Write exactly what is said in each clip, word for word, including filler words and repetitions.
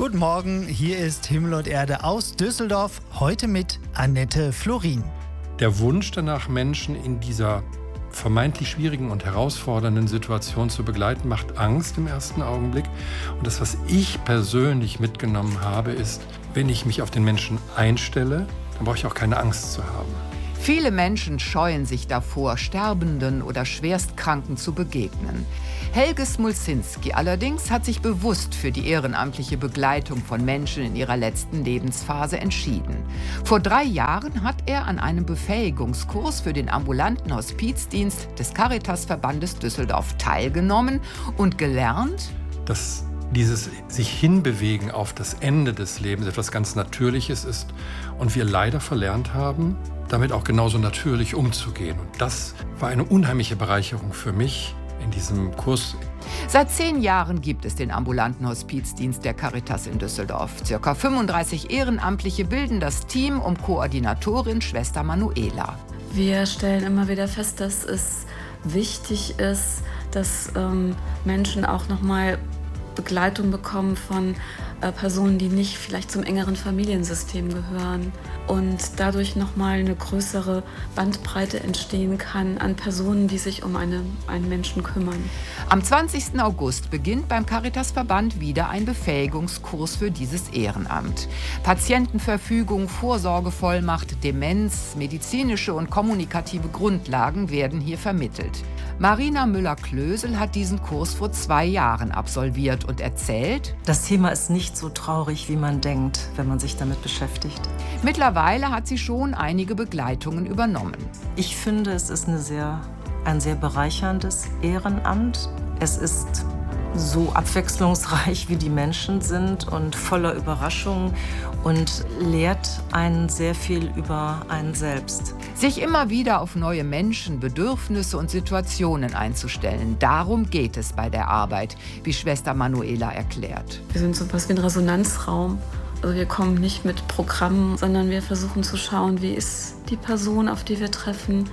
Guten Morgen, hier ist Himmel und Erde aus Düsseldorf, heute mit Annette Florin. Der Wunsch danach, Menschen in dieser vermeintlich schwierigen und herausfordernden Situation zu begleiten, macht Angst im ersten Augenblick. Und das, was ich persönlich mitgenommen habe, ist, wenn ich mich auf den Menschen einstelle, dann brauche ich auch keine Angst zu haben. Viele Menschen scheuen sich davor, Sterbenden oder Schwerstkranken zu begegnen. Helge Smulczynski allerdings hat sich bewusst für die ehrenamtliche Begleitung von Menschen in ihrer letzten Lebensphase entschieden. Vor drei Jahren hat er an einem Befähigungskurs für den ambulanten Hospizdienst des Caritasverbandes Düsseldorf teilgenommen und gelernt, dass dieses sich hinbewegen auf das Ende des Lebens etwas ganz Natürliches ist und wir leider verlernt haben, damit auch genauso natürlich umzugehen. Und das war eine unheimliche Bereicherung für mich in diesem Kurs. Seit zehn Jahren gibt es den ambulanten Hospizdienst der Caritas in Düsseldorf. Circa fünfunddreißig Ehrenamtliche bilden das Team um Koordinatorin Schwester Manuela. Wir stellen immer wieder fest, dass es wichtig ist, dass ähm, Menschen auch noch mal Begleitung bekommen von äh, Personen, die nicht vielleicht zum engeren Familiensystem gehören und dadurch nochmal eine größere Bandbreite entstehen kann an Personen, die sich um eine, einen Menschen kümmern. Am zwanzigsten August beginnt beim Caritasverband wieder ein Befähigungskurs für dieses Ehrenamt. Patientenverfügung, Vorsorgevollmacht, Demenz, medizinische und kommunikative Grundlagen werden hier vermittelt. Marina Müller-Klösel hat diesen Kurs vor zwei Jahren absolviert und erzählt: Das Thema ist nicht so traurig, wie man denkt, wenn man sich damit beschäftigt. Mittlerweile hat sie schon einige Begleitungen übernommen. Ich finde, es ist eine sehr, ein sehr bereicherndes Ehrenamt. Es ist so abwechslungsreich, wie die Menschen sind und voller Überraschungen und lehrt einen sehr viel über einen selbst. Sich immer wieder auf neue Menschen, Bedürfnisse und Situationen einzustellen, darum geht es bei der Arbeit, wie Schwester Manuela erklärt. Wir sind so etwas wie ein Resonanzraum. Also wir kommen nicht mit Programmen, sondern wir versuchen zu schauen, wie ist die Person, auf die wir treffen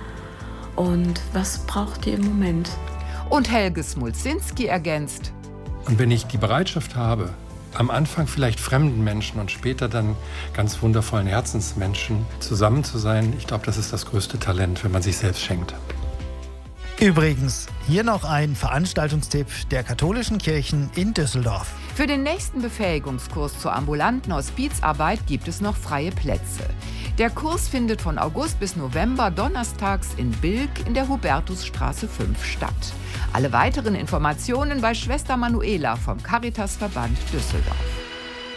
und was braucht die im Moment. Und Helge Smulczynski ergänzt: Und wenn ich die Bereitschaft habe, am Anfang vielleicht fremden Menschen und später dann ganz wundervollen Herzensmenschen zusammen zu sein, ich glaube, das ist das größte Talent, wenn man sich selbst schenkt. Übrigens, hier noch ein Veranstaltungstipp der katholischen Kirchen in Düsseldorf. Für den nächsten Befähigungskurs zur ambulanten Hospizarbeit gibt es noch freie Plätze. Der Kurs findet von August bis November donnerstags in Bilk in der Hubertusstraße fünf statt. Alle weiteren Informationen bei Schwester Manuela vom Caritasverband Düsseldorf.